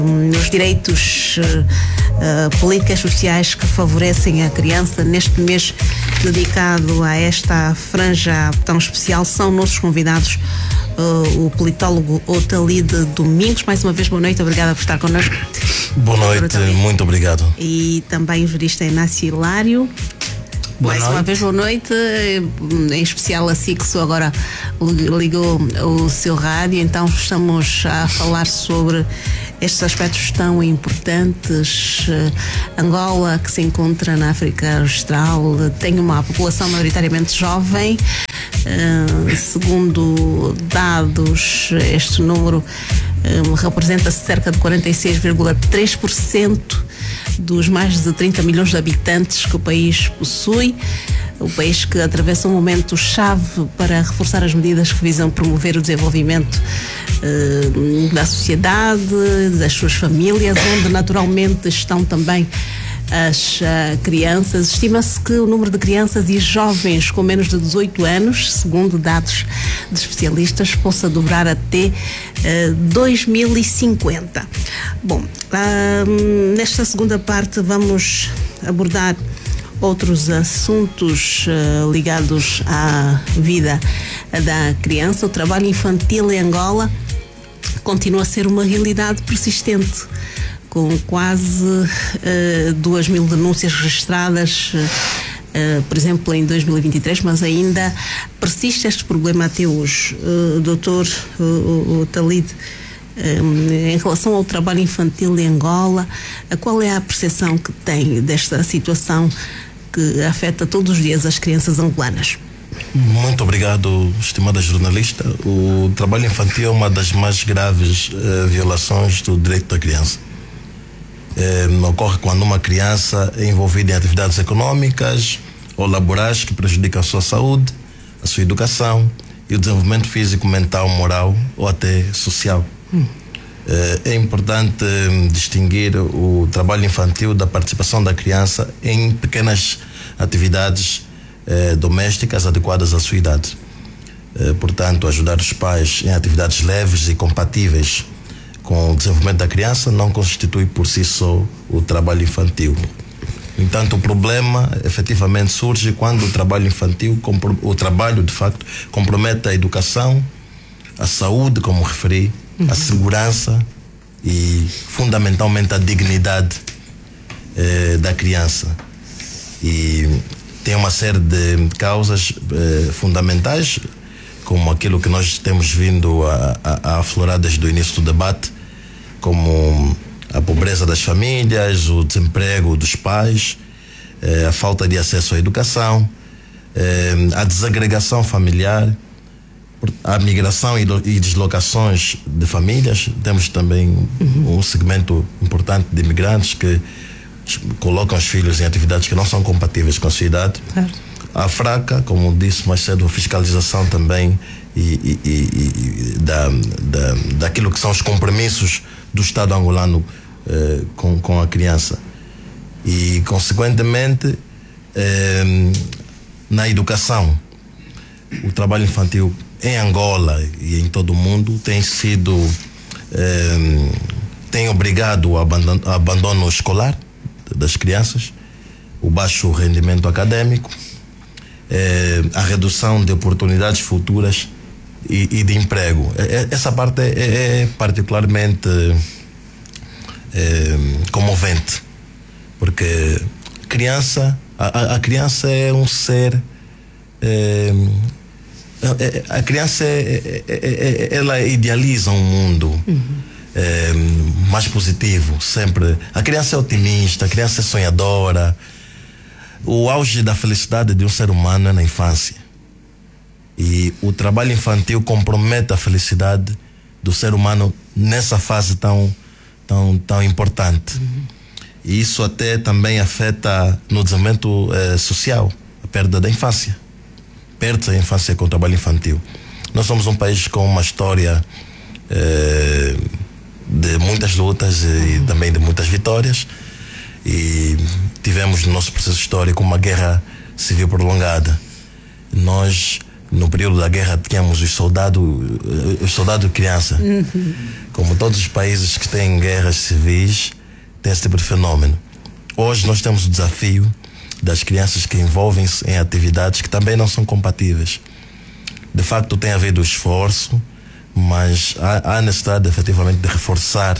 Os direitos, políticas sociais que favorecem a criança neste mês dedicado a esta franja tão especial são nossos convidados, o politólogo Otalide Domingos. Mais uma vez, boa noite, obrigada por estar connosco. Boa noite, muito obrigado. E também o jurista Inácio Hilário. Mais uma vez, boa noite, em especial a Sixo agora ligou o seu rádio, então estamos a falar sobre estes aspectos tão importantes. Angola, que se encontra na África Austral, tem uma população maioritariamente jovem. Segundo dados, este número representa cerca de 46,3% dos mais de 30 milhões de habitantes que o país possui. O país que atravessa um momento chave para reforçar as medidas que visam promover o desenvolvimento da sociedade, das suas famílias, onde naturalmente estão também as crianças. Estima-se que o número de crianças e jovens com menos de 18 anos, segundo dados de especialistas, possa dobrar até 2050. Bom, nesta segunda parte vamos abordar outros assuntos ligados à vida da criança. O trabalho infantil em Angola continua a ser uma realidade persistente, com quase 2.000 denúncias registradas, por exemplo, em 2023, mas ainda persiste este problema até hoje. Doutor Otalide, em relação ao trabalho infantil em Angola, qual é a percepção que tem desta situação que afeta todos os dias as crianças angolanas? Muito obrigado, estimada jornalista. O trabalho infantil é uma das mais graves violações do direito da criança. Ocorre quando uma criança é envolvida em atividades econômicas ou laborais que prejudicam a sua saúde, a sua educação e o desenvolvimento físico, mental, moral ou até social. É importante distinguir o trabalho infantil da participação da criança em pequenas atividades domésticas adequadas à sua idade. Portanto, ajudar os pais em atividades leves e compatíveis com o desenvolvimento da criança não constitui por si só o trabalho infantil. No entanto, o problema efetivamente surge quando o trabalho infantil, o trabalho de facto, compromete a educação, a saúde, como referi, a segurança e fundamentalmente a dignidade da criança. E tem uma série de causas fundamentais, como aquilo que nós temos vindo a aflorar desde o início do debate, como a pobreza das famílias, o desemprego dos pais, a falta de acesso à educação, a desagregação familiar, a migração e deslocações de famílias. Temos também um segmento importante de imigrantes que colocam os filhos em atividades que não são compatíveis com a sua idade. A fraca, como disse mais cedo, a fiscalização também daquilo que são os compromissos do Estado angolano com a criança. E, consequentemente, na educação, o trabalho infantil em Angola e em todo o mundo tem obrigado ao abandono escolar das crianças, o baixo rendimento acadêmico, a redução de oportunidades futuras e de emprego. Essa parte é particularmente comovente, porque a criança é um ser. A criança ela idealiza um mundo mais positivo, sempre. A criança é otimista, a criança é sonhadora. O auge da felicidade de um ser humano é na infância. E o trabalho infantil compromete a felicidade do ser humano nessa fase tão importante. E isso até também afeta no desenvolvimento social, a perda da infância. Perde-se a infância com o trabalho infantil. Nós somos um país com uma história de muitas lutas e também de muitas vitórias. E tivemos no nosso processo histórico uma guerra civil prolongada. Nós, no período da guerra, tínhamos os soldados criança, Como todos os países que têm guerras civis, tem esse tipo de fenômeno. Hoje nós temos o desafio das crianças que envolvem-se em atividades que também não são compatíveis. De facto, tem havido esforço, mas há necessidade efetivamente de reforçar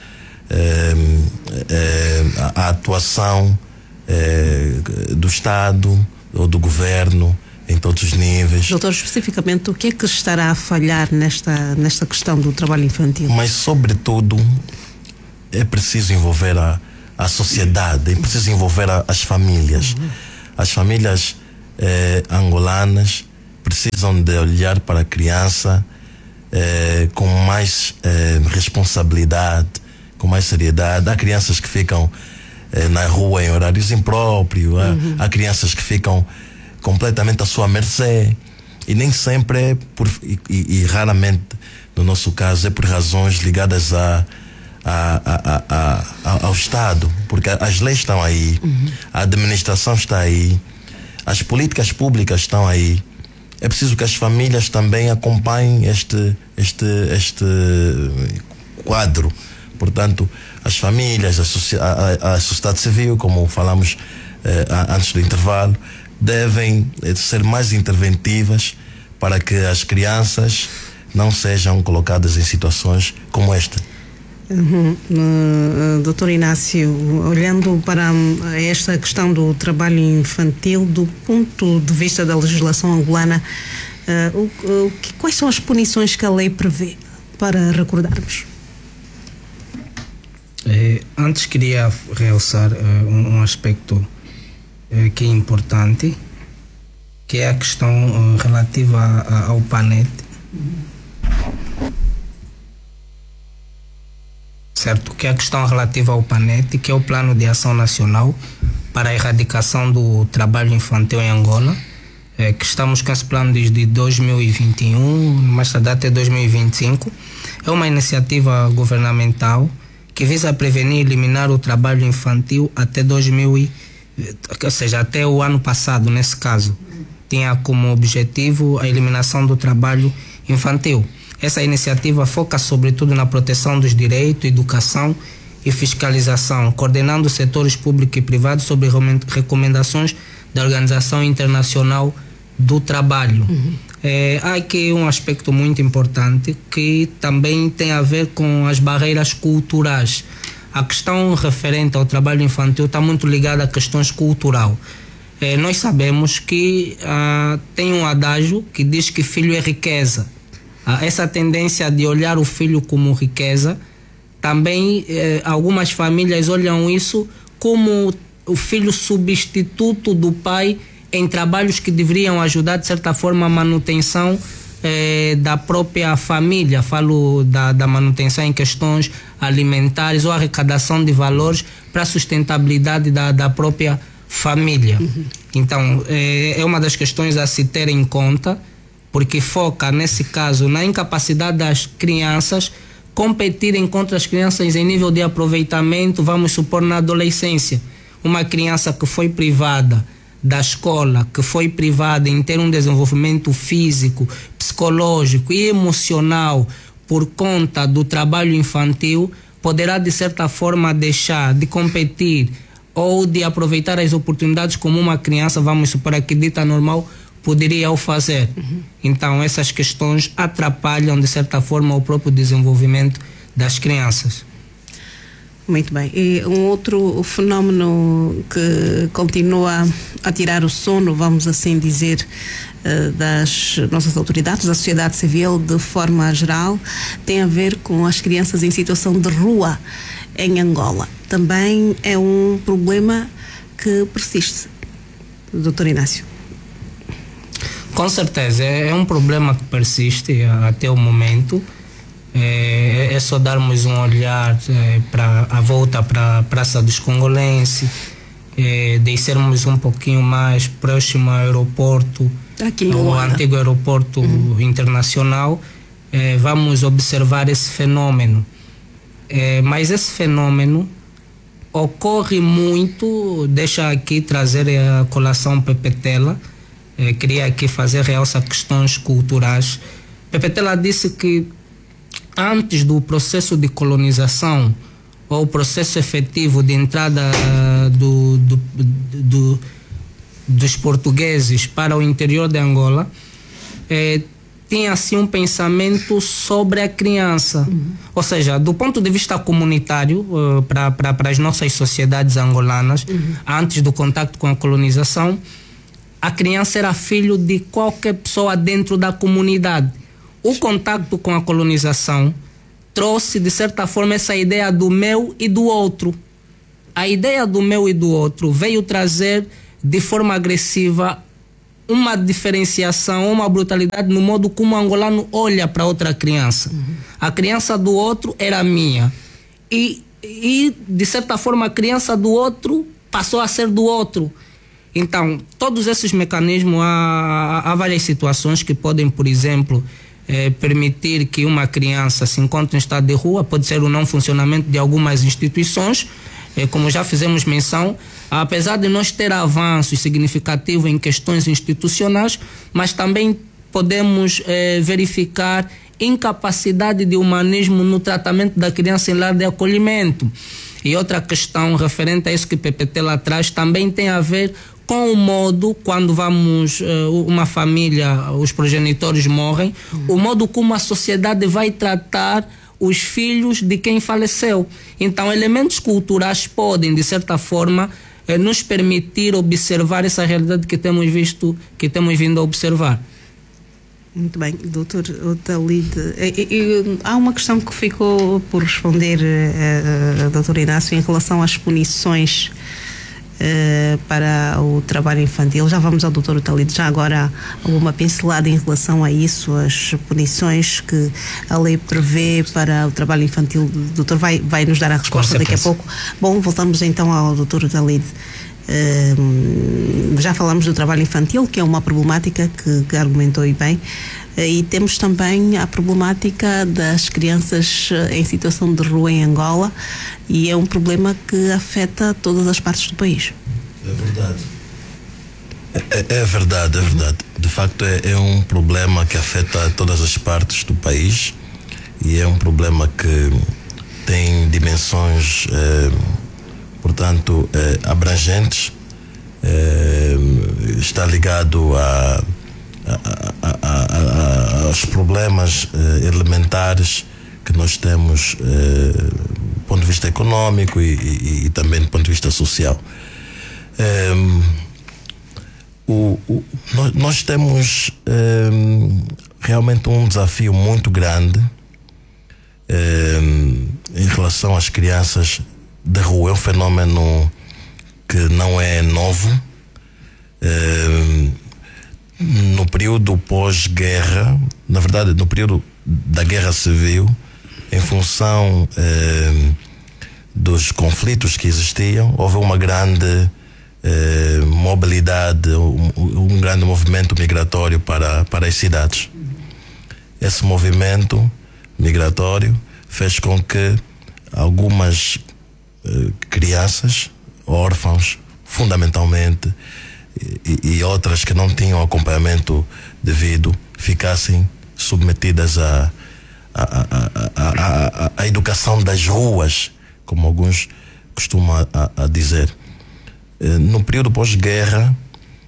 a atuação do Estado ou do Governo em todos os níveis. Doutor, especificamente, o que é que estará a falhar nesta questão do trabalho infantil? Mas, sobretudo, é preciso envolver a sociedade, é preciso envolver as famílias. As famílias angolanas precisam de olhar para a criança com mais responsabilidade, com mais seriedade. Há crianças que ficam na rua em horários impróprios, há crianças que ficam completamente à sua mercê, e nem sempre é e raramente, no nosso caso, é por razões ligadas ao Estado, porque as leis estão aí, a administração está aí, as políticas públicas estão aí. É preciso que as famílias também acompanhem este quadro. Portanto, as famílias, a sociedade civil, como falamos antes do intervalo, devem ser mais interventivas para que as crianças não sejam colocadas em situações como esta. Doutor Inácio, olhando para esta questão do trabalho infantil do ponto de vista da legislação angolana, quais são as punições que a lei prevê, para recordarmos? Antes queria realçar um aspecto que é importante, que é a questão relativa ao PANET. Certo? Que é a questão relativa ao PANET, que é o Plano de Ação Nacional para a Erradicação do Trabalho Infantil em Angola, que estamos com esse plano desde 2021, mais tarde até 2025. É uma iniciativa governamental que visa prevenir e eliminar o trabalho infantil até ou seja, até o ano passado, nesse caso, tinha como objetivo a eliminação do trabalho infantil. Essa iniciativa foca sobretudo na proteção dos direitos, educação e fiscalização, coordenando setores públicos e privados sobre recomendações da Organização Internacional do Trabalho. Há aqui um aspecto muito importante que também tem a ver com as barreiras culturais. A questão referente ao trabalho infantil está muito ligada a questões culturais. Nós sabemos que tem um adágio que diz que filho é riqueza. Essa tendência de olhar o filho como riqueza, também algumas famílias olham isso como o filho substituto do pai em trabalhos que deveriam ajudar, de certa forma, a manutenção da própria família. Falo da manutenção em questões alimentares ou arrecadação de valores para a sustentabilidade da própria família. Então, é uma das questões a se ter em conta, porque foca, nesse caso, na incapacidade das crianças competirem contra as crianças em nível de aproveitamento, vamos supor, na adolescência. Uma criança que foi privada da escola, que foi privada em ter um desenvolvimento físico, psicológico e emocional por conta do trabalho infantil, poderá, de certa forma, deixar de competir ou de aproveitar as oportunidades como uma criança, vamos supor, aqui dita normal, poderia o fazer. Então, essas questões atrapalham, de certa forma, o próprio desenvolvimento das crianças. Muito bem. E um outro fenómeno que continua a tirar o sono, vamos assim dizer, das nossas autoridades, da sociedade civil de forma geral, tem a ver com as crianças em situação de rua em Angola. Também é um problema que persiste. Doutor Inácio. Com certeza, é um problema que persiste até o momento. É só darmos um olhar para a volta para a Praça dos Congolenses, descermos um pouquinho mais próximo ao aeroporto, o antigo aeroporto internacional, vamos observar esse fenômeno. Mas esse fenômeno ocorre muito, deixa aqui trazer a colação Pepetela, queria aqui fazer realça questões culturais. Pepetela disse que antes do processo de colonização ou o processo efetivo de entrada dos portugueses para o interior de Angola, tinha assim um pensamento sobre a criança. Ou seja, do ponto de vista comunitário, para as nossas sociedades angolanas, antes do contato com a colonização, a criança era filho de qualquer pessoa dentro da comunidade. O contato com a colonização trouxe, de certa forma, essa ideia do meu e do outro. A ideia do meu e do outro veio trazer, de forma agressiva, uma diferenciação, uma brutalidade no modo como o angolano olha para outra criança. A criança do outro era minha. E, de certa forma, a criança do outro passou a ser do outro. Então, todos esses mecanismos, há várias situações que podem, por exemplo, permitir que uma criança se encontre em estado de rua, pode ser o não funcionamento de algumas instituições, como já fizemos menção, apesar de nós ter avanços significativos em questões institucionais, mas também podemos verificar incapacidade de humanismo no tratamento da criança em lar de acolhimento. E outra questão referente a isso que PPT lá atrás também tem a ver com o modo, quando vamos, uma família, os progenitores morrem, o modo como a sociedade vai tratar os filhos de quem faleceu. Então, elementos culturais podem, de certa forma, nos permitir observar essa realidade que temos vindo a observar. Muito bem, doutor Otalide. Há uma questão que ficou por responder a doutor Inácio em relação às punições para o trabalho infantil. Já vamos ao doutor Otalide. Já agora alguma pincelada em relação a isso, as punições que a lei prevê para o trabalho infantil. O doutor vai nos dar a resposta daqui a pouco. Bom, voltamos então ao doutor Otalide. Já falamos do trabalho infantil, que é uma problemática que argumentou e bem, e temos também a problemática das crianças em situação de rua em Angola, e é um problema que afeta todas as partes do país. É verdade. É verdade. De facto, é um problema que afeta todas as partes do país, e é um problema que tem dimensões portanto, abrangentes, está ligado aos problemas elementares que nós temos do ponto de vista econômico e também do ponto de vista social. Nós temos realmente um desafio muito grande em relação às crianças da rua. É um fenômeno que não é novo. No período pós-guerra, na verdade, no período da Guerra Civil, em função dos conflitos que existiam, houve uma grande mobilidade, um grande movimento migratório para as cidades. Esse movimento migratório fez com que algumas crianças, órfãos, fundamentalmente, e outras que não tinham acompanhamento devido, ficassem submetidas à educação das ruas, como alguns costumam a dizer. No período pós-guerra,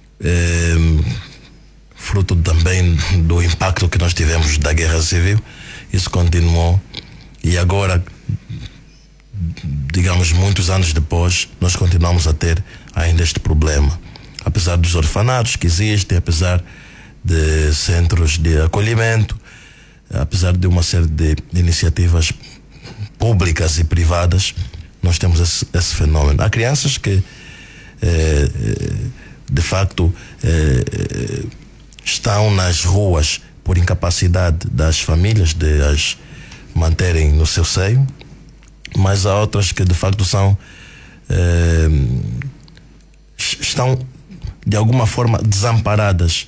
fruto também do impacto que nós tivemos da Guerra Civil, isso continuou, e agora, digamos, muitos anos depois, nós continuamos a ter ainda este problema. Apesar dos orfanatos que existem, apesar de centros de acolhimento, apesar de uma série de iniciativas públicas e privadas, nós temos esse fenômeno. Há crianças que, de facto, estão nas ruas por incapacidade das famílias de as manterem no seu seio, mas há outras que de facto estão de alguma forma desamparadas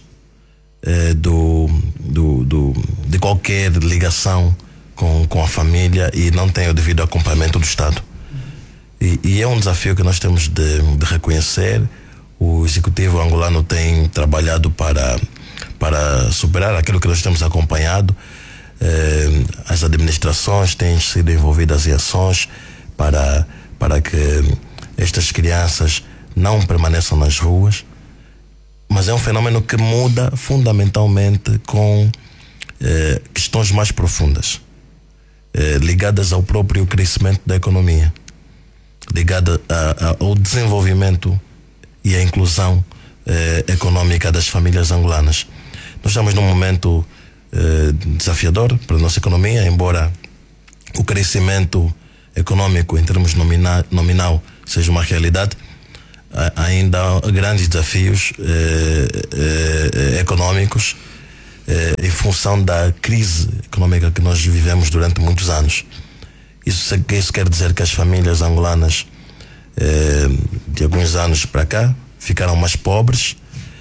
de qualquer ligação com a família e não têm o devido acompanhamento do Estado. E é um desafio que nós temos de reconhecer. O Executivo angolano tem trabalhado para superar aquilo que nós temos acompanhado. As administrações têm sido envolvidas em ações para que estas crianças não permaneçam nas ruas, mas é um fenômeno que muda fundamentalmente com questões mais profundas, ligadas ao próprio crescimento da economia, ligada ao desenvolvimento e à inclusão econômica das famílias angolanas. Nós estamos num momento desafiador para a nossa economia, embora o crescimento econômico em termos nominal seja uma realidade. Ainda há grandes desafios econômicos em função da crise econômica que nós vivemos durante muitos anos. Isso quer dizer que as famílias angolanas de alguns anos para cá ficaram mais pobres,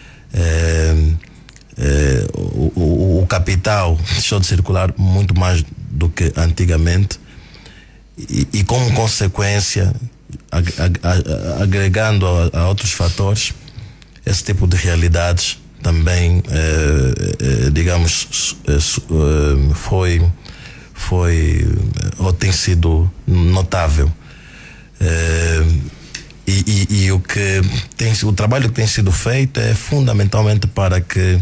o capital deixou de circular muito mais do que antigamente e como consequência, agregando a outros fatores, esse tipo de realidades também, digamos, foi ou tem sido notável. E o trabalho que tem sido feito é fundamentalmente para que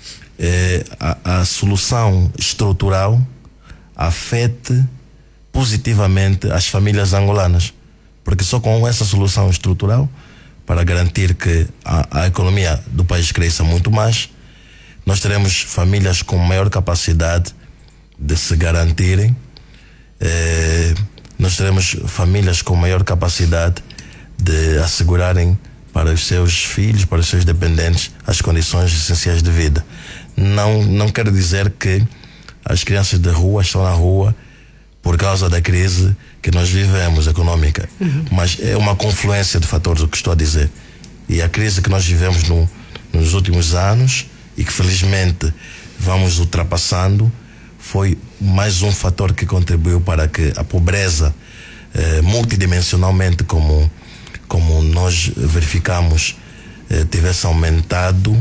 a solução estrutural afete positivamente as famílias angolanas, porque só com essa solução estrutural, para garantir que a economia do país cresça muito mais, nós teremos famílias com maior capacidade de se garantirem, nós teremos famílias com maior capacidade de assegurarem para os seus filhos, para os seus dependentes, as condições essenciais de vida. Não quero dizer que as crianças de rua estão na rua por causa da crise que nós vivemos econômica, mas é uma confluência de fatores, o que estou a dizer. E a crise que nós vivemos nos últimos anos e que felizmente vamos ultrapassando foi mais um fator que contribuiu para que a pobreza multidimensionalmente, como nós verificamos, tivesse aumentado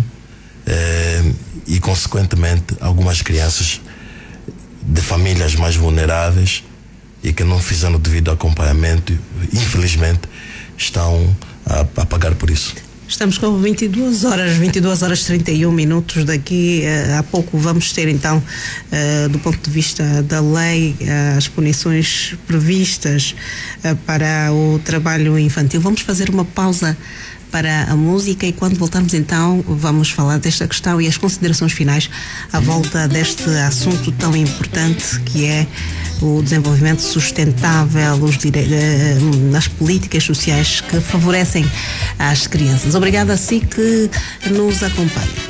e consequentemente algumas crianças de famílias mais vulneráveis e que não fizeram o devido acompanhamento, infelizmente estão a pagar por isso. Estamos com 22 horas 31 minutos. Daqui a pouco vamos ter então, do ponto de vista da lei, as punições previstas para o trabalho infantil. Vamos fazer uma pausa para a música e quando voltarmos então vamos falar desta questão e as considerações finais à volta deste assunto tão importante que é o desenvolvimento sustentável, as políticas sociais que favorecem as crianças. Obrigada a si que nos acompanha.